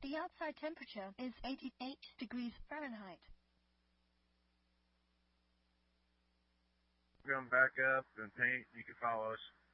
The outside temperature is 88 degrees Fahrenheit. We're going back up and paint. You can follow us.